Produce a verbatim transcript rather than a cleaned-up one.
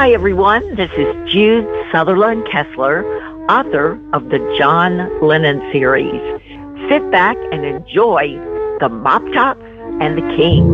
Hi, everyone. This is Jude Sutherland Kessler, author of the John Lennon series. Sit back and enjoy the Mop Tops and the King.